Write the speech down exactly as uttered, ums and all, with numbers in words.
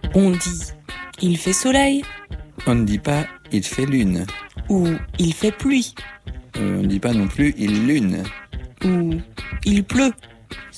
On dit « il fait soleil » On ne dit pas « il fait lune » ou « il fait pluie » On ne dit pas non plus « il lune » ou « il pleut ».